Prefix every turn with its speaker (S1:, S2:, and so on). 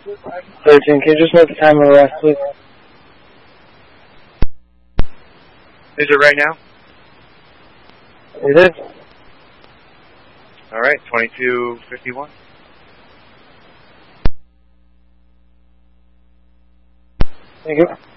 S1: 13, can you just note the time of arrest, please?
S2: Is it right now?
S1: It is.
S2: All right, 2251.
S1: Thank you.